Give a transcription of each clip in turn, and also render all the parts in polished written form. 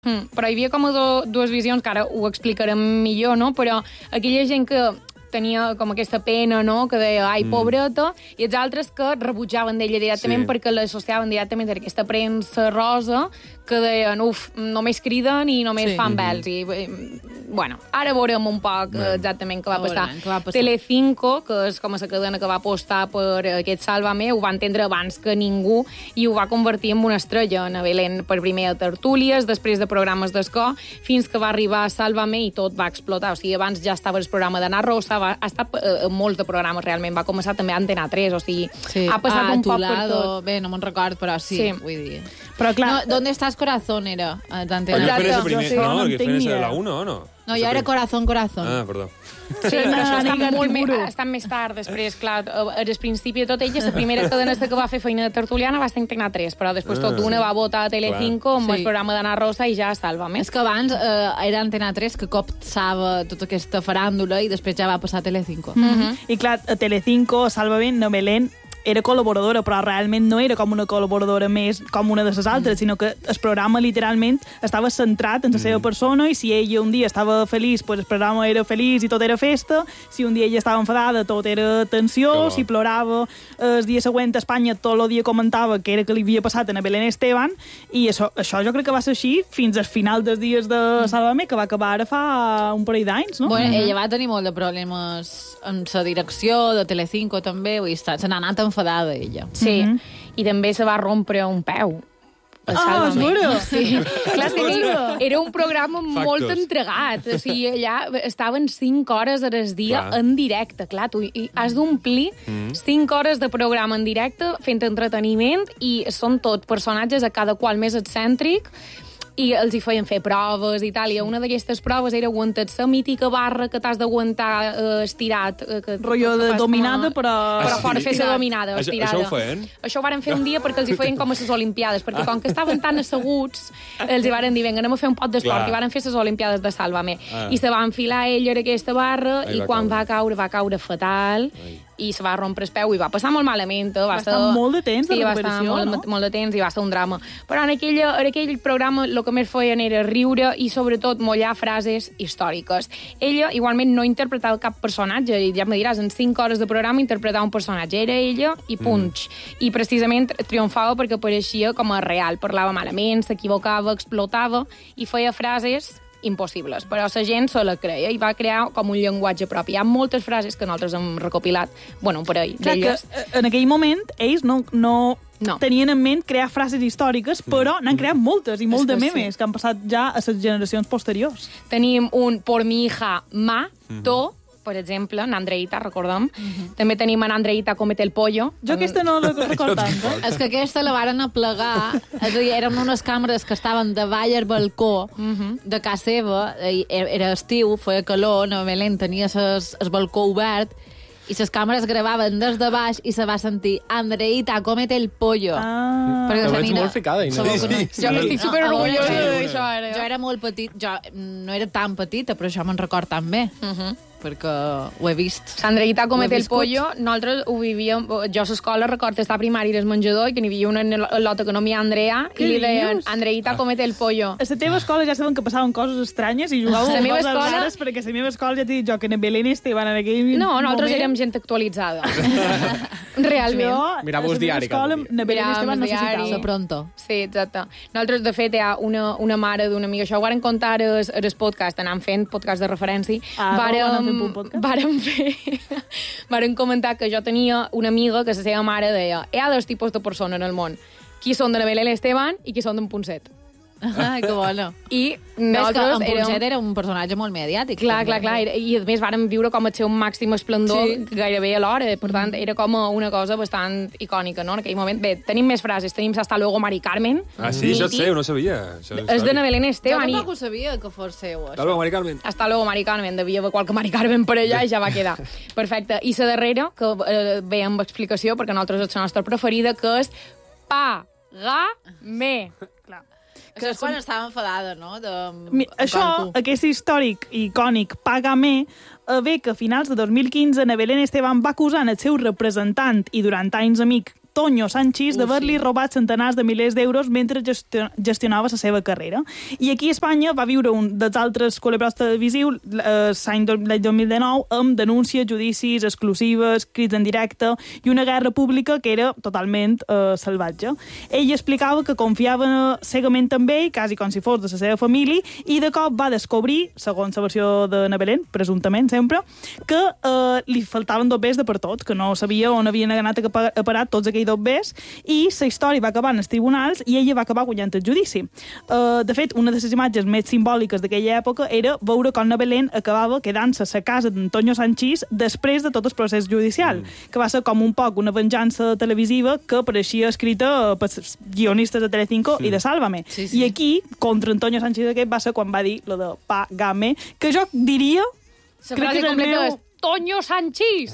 Però hi havia com dues visions, que ara ho explicarem millor, no? Però aquella gent que tenia com aquesta pena, no?, que deia, ai, pobreta, i els altres que rebutjaven d'ella directament perquè l'associaven directament a aquesta premsa rosa que deien, només criden i només fan bels. I, bueno, ara veurem un poc exactament què va passar. Telecinco, que és com la cadena que va apostar per aquest Sálvame, ho va entendre abans que ningú i ho va convertir en una estrella. En Belén, per primer a tertúlies, després de programes d'escó, fins que va arribar a Sálvame i tot va explotar. O sigui, abans ja estava el programa d'Ana Rosa, ha estat en molts de programes, realment. Va començar també a Antena 3, o sigui, ha passat un poc per tot. Bé, no me'n record, però sí, vull dir. Però clar... ¿Dónde estàs, corazón, era? Exacto. No, el que feien ese de la 1, ¿o no? No, jo era corazón. Ah, perdó. Sí, però això està més tard, després, clar, al principi de tot ella, la primera cadena que va fer feina de tertuliana va estar Antena 3, però després tot una va votar a Telecinco amb el programa d'Ana Rosa i ja Sálvame. És que abans era Antena 3 que copsava tota aquesta faràndula i després ja va passar a Telecinco. I clar, a Telecinco, Sálvame, no Belén, era col·laboradora, però realment no era com una col·laboradora més com una de les altres, sinó que el programa literalment estava centrat en la seva persona i si ella un dia estava feliç, pues el programa era feliç i tot era festa, si un dia ella estava enfadada tot era tensió, si plorava el dia següent a Espanya tot el dia comentava què era que li havia passat a Belén Esteban i això jo crec que va ser així fins al final dels dies de Sálvame, que va acabar ara fa un parell d'anys, no? Bueno, ella va tenir molt de problemes amb la direcció de Telecinco també, vull dir, se n'ha anat enfadada ella. Sí, i també se va rompre un peu. És vera? Sí. Clar, era un programa molt entregat. O sigui, allà estaven 5 hores al dia en directe. Clar, tu has d'omplir 5 hores de programa en directe fent entreteniment i són tot personatges a cada qual més excèntric i els hi feien fer proves i tal, i una d'aquestes proves era aguantar la mítica barra que t'has d'aguantar estirat. Rotllo de dominada, però fora fer la dominada, estirada. Això ho feien? Això ho varen fer un dia perquè els hi feien com a les Olimpiades, perquè com que estaven tan asseguts, els hi varen dir, vinga, anem a fer un pot d'esport, i varen fer les Olimpiades de Sálvame. I se va enfilar ella en aquesta barra, i quan va caure fatal, i se va rompre el peu i va passar molt malament. Va estar molt de temps de recuperació, no? Molt de temps i va ser un drama. Però en aquell programa el que més feien era riure i sobretot mullar frases històriques. Ella igualment no interpretava cap personatge, i ja me diràs, en 5 hores de programa interpretava un personatge. Era ella i punx. I precisament triomfava perquè pareixia com a real. Parlava malament, s'equivocava, explotava i feia frases impossibles, però la gent se la creia i va crear com un llenguatge propi. Hi ha moltes frases que nosaltres hem recopilat, bueno, un parell d'elles. En aquell moment, ells no tenien en ment crear frases històriques, però n'han creat moltes i molt de memes que han passat ja a les generacions posteriors. Tenim un Por mi hija mato, per exemple, en Andreita, recordem. També tenim en Andreita Comete el pollo. Jo aquesta no la recordo tant. És que aquesta la varen aplegar, és a dir, eren unes càmeres que estaven davall al balcó de casa seva, era estiu, feia calor, no, Belén tenia el balcó obert, i les càmeres gravaven des de baix i se va sentir Andreita, cómete el pollo. Ho veig molt ficada. Jo estic superorgullosa d'això ara. Jo era molt petit, jo no era tan petita, però això me'n record tan bé. Perquè ho he vist. Andreita Comete el pollo, nosaltres ho vivíem... Jo a l'escola recordo estar a primària i al menjador i que n'hi havia una lota que no m'hi Andrea i li deien Andreita Comete el pollo. A la teva escola ja saben que passaven coses estranyes i jugaven amb coses rares, perquè a la meva escola ja t'he dit jo que en Belén Esteban en aquell moment... No, nosaltres érem gent actualitzada. Realment. Mirava-vos diari. Na Belén Esteban no se citava. Pronto. Sí, exacte. Nosaltres, de fet, hi ha una mare d'una amiga, això ho varen contar al podcast, anant fent podcast de referència, varen comentar que jo tenia una amiga que la seva mare deia hi ha dos tipus de persones en el món, qui són de la Belén Esteban i qui són d'en Ponset. Ai, que bona. I nosaltres en Ponset era un personatge molt mediàtic. Clar. I a més vàrem viure com el seu màxim esplendor gairebé alhora. Per tant, era com una cosa bastant icònica, no? En aquell moment. Bé, tenim més frases. Tenim Hasta luego, Mari Carmen. Ah, sí? Això sé, no sabia. És de Belén Esteban. Jo tampoc ho sabia que fos seu. Hasta luego, Mari Carmen. Hasta luego, Mari Carmen. Devia haver qualque Mari Carmen per allà i ja va quedar. Perfecte. I la darrera, que ve amb explicació, perquè nosaltres és la nostra preferida, que és Pagame. Clar. Això és quan estava enfadada, no? Això, aquest històric i icònic Págame, ve que a finals de 2015 na Belén Esteban va acusar el seu representant i durant anys amic Toño Sanchís d'haver-li robat centenars de milers d'euros mentre gestionava la seva carrera. I aquí a Espanya va viure un dels altres col·laboradors televisius l'any 2019 amb denúncies, judicis, exclusives, crits en directe i una guerra pública que era totalment salvatge. Ell explicava que confiava cegament en ell, quasi com si fos de la seva família, i de cop va descobrir, segons la versió de na Belén, presumptament sempre, que li faltaven dobbers de per tot, que no sabia on havien anat a parar tots aquells dobbers, i la història va acabar en els tribunals i ella va acabar guanyant el judici. De fet, una de les imatges més simbòliques d'aquella època era veure com na Belén acabava quedant-se a la casa d'Antonio Sanchís després de tot el procés judicial, que va ser com un poc una venjança televisiva que apareixia escrita per guionistes de Telecinco i de Sálvame. Sí. I aquí, contra Antonio Sanchís aquest, va ser quan va dir lo de Págame, que jo diria... La frase completa és Toño Sanchís!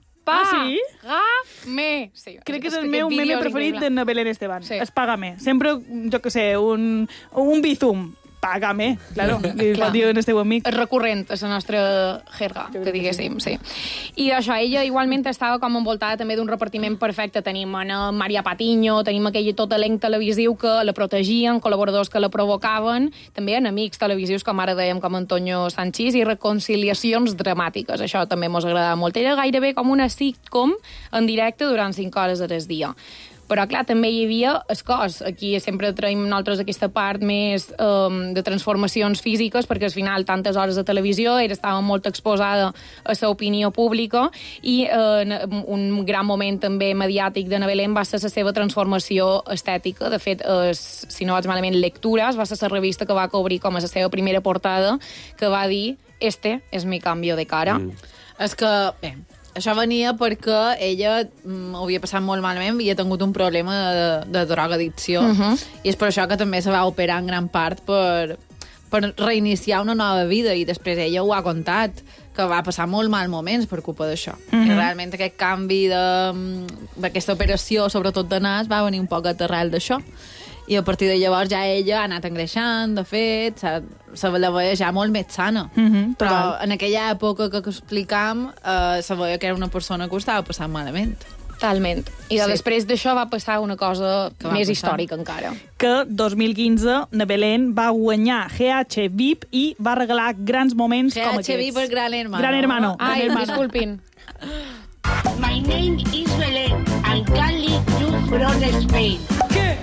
Págame! Sí, crec que és el meu meme preferit de na Belén Esteban. Sí. És Págame. Sempre, jo que sé, un bizum. Págame, claro, li pot dir en el teu amic. És recurrent a la nostra jerga, que diguéssim, sí. I això, ella igualment estava com envoltada també d'un repartiment perfecte. Tenim a Maria Patiño, tenim aquell tot elenc televisiu que la protegien, col·laboradors que la provocaven, també enemics televisius, com ara dèiem, com Antonio Sanchís, i reconciliacions dramàtiques. Això també mos agradava molt. Era gairebé com una sitcom en directe durant 5 hores al dia. Però, clar, també hi havia el cos. Aquí sempre traiem nosaltres aquesta part més de transformacions físiques, perquè al final tantes hores de televisió estava molt exposada a l'opinió pública i un gran moment també mediàtic de na Belén va ser la seva transformació estètica. De fet, si no vaig malament, Lectures va ser la revista que va cobrir com a la seva primera portada, que va dir «Este és mi canvio de cara». És que, bé, això venia perquè ella ho havia passat molt malament, havia tingut un problema de drogadicció, i és per això que també se va operar en gran part per reiniciar una nova vida, i després ella ho ha contat, que va passar molt mal moments per culpa d'això. I realment aquest canvi d'aquesta operació, sobretot de nas, va venir un poc a terrel d'això. I a partir de llavors ja ella ha anat engreixant, de fet, se la veia ja molt més sana. Però en aquella època que explicam, se veia que era una persona que ho estava passant malament. Totalment. I després d'això va passar una cosa més històrica encara. Que 2015 na Belén va guanyar GH VIP i va regalar grans moments com aquests. GH VIP és Gran Hermano. Gran Hermano. Ai, disculpin. My name is Belén, and can lead you from Spain.